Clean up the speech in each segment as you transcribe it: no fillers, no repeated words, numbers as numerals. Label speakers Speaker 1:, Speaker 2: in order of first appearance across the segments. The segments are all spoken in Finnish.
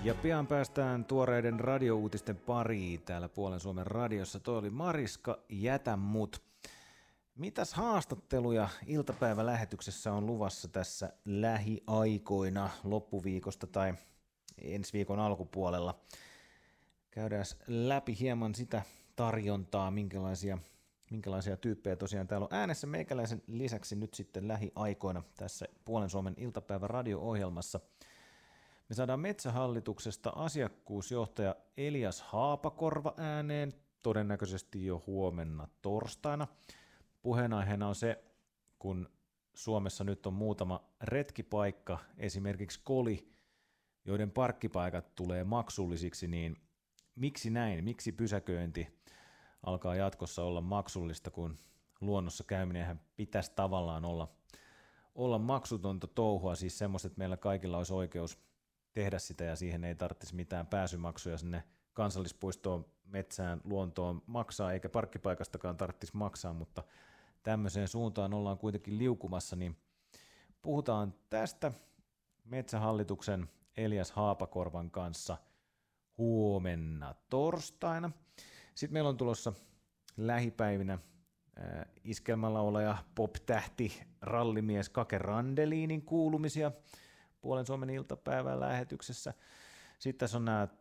Speaker 1: Ja pian päästään tuoreiden radiouutisten pariin täällä Puolen Suomen radiossa. Toi oli Mariska, jätä mut. Mitäs haastatteluja iltapäivälähetyksessä on luvassa tässä lähiaikoina, loppuviikosta tai ensi viikon alkupuolella? Käydään läpi hieman sitä tarjontaa, minkälaisia tyyppejä tosiaan täällä on äänessä meikäläisen lisäksi nyt sitten lähiaikoina tässä Puolen Suomen iltapäivän radio-ohjelmassa. Me saadaan Metsähallituksesta asiakkuusjohtaja Elias Haapakorva ääneen, todennäköisesti jo huomenna torstaina. Puheenaiheena on se, kun Suomessa nyt on muutama retkipaikka, esimerkiksi Koli, joiden parkkipaikat tulee maksullisiksi, niin miksi näin? Miksi pysäköinti alkaa jatkossa olla maksullista, kun luonnossa käyminenhän pitäisi tavallaan olla maksutonta touhua, siis semmoista, että meillä kaikilla olisi oikeus tehdä sitä ja siihen ei tarvitsisi mitään pääsymaksuja sinne kansallispuistoon, metsään, luontoon maksaa, eikä parkkipaikastakaan tarvitsisi maksaa, mutta tämmöiseen suuntaan ollaan kuitenkin liukumassa, niin puhutaan tästä Metsähallituksen Elias Haapakorvan kanssa huomenna torstaina. Sitten meillä on tulossa lähipäivinä iskelmälaulaja, pop-tähti, rallimies Kake Randeliinin kuulumisia Puolen Suomen iltapäivän lähetyksessä. Sitten tässä on nämä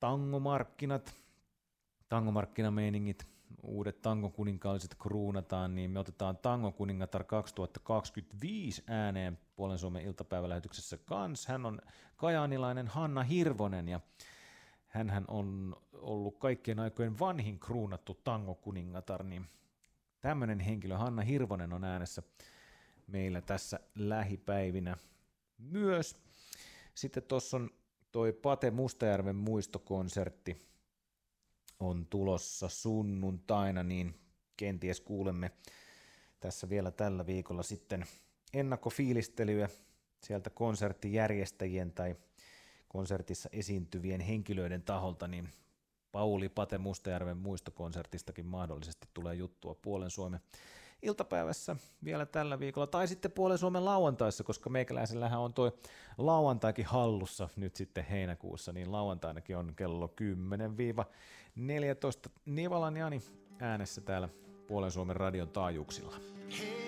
Speaker 1: tangomarkkinameiningit, uudet tangonkuninkaalliset kruunataan, niin me otetaan Tangokuningatar 2025 ääneen Puolen Suomen iltapäivälähetyksessä kanssa. Hän on kajaanilainen Hanna Hirvonen ja hänhän on ollut kaikkien aikojen vanhin kruunattu tangokuningatar, niin tämmöinen henkilö Hanna Hirvonen on äänessä meillä tässä lähipäivinä myös. Sitten tuossa on toi Pate Mustajärven muistokonsertti on tulossa sunnuntaina, niin kenties kuulemme tässä vielä tällä viikolla sitten ennakkofiilistelyä sieltä konserttijärjestäjien tai konsertissa esiintyvien henkilöiden taholta, niin Pauli Pate Mustajärven muistokonsertistakin mahdollisesti tulee juttua Puolen Suomen iltapäivässä vielä tällä viikolla, tai sitten Puolen Suomen lauantaissa, koska meikäläisellähän on toi lauantaikin hallussa nyt sitten heinäkuussa, niin lauantainakin on kello 10-14 Nivalan Jani äänessä täällä Puolen Suomen radion taajuuksilla.